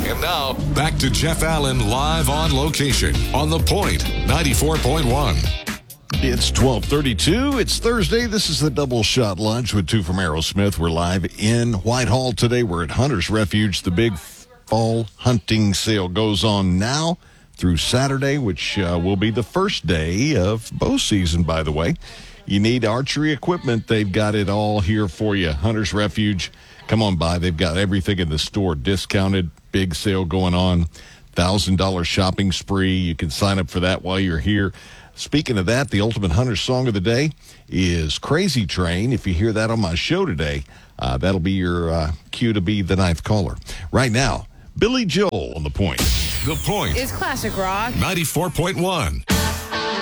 And now, back to Jeff Allen live on location on The Point, 94.1. It's 12:32. It's Thursday. This is the Double Shot Lunch with two from Aerosmith. We're live in Whitehall today. We're at Hunter's Refuge. The big fall hunting sale goes on now through Saturday, which will be the first day of bow season, by the way. You need archery equipment. They've got it all here for you. Hunter's Refuge. Come on by. They've got everything in the store discounted. Big sale going on. $1,000 shopping spree. You can sign up for that while you're here. Speaking of that, the Ultimate Hunter song of the day is Crazy Train. If you hear that on my show today, that'll be your cue to be the ninth caller. Right now, Billy Joel on The Point. The Point is classic rock. 94.1.